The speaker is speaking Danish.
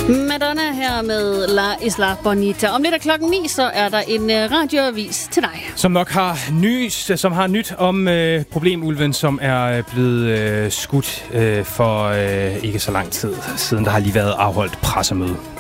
Madonna her med La Isla Bonita. Om lidt af 9:00, så er der en radioavis til dig. Som har nyt om problemulven, som er blevet skudt for ikke så lang tid siden. Der har lige været afholdt pressemøde.